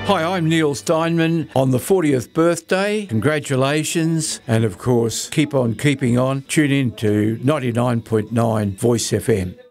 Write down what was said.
Hi, I'm Neil Steinman on the 40th birthday. Congratulations. And of course, keep on keeping on. Tune in to 99.9 Voice FM.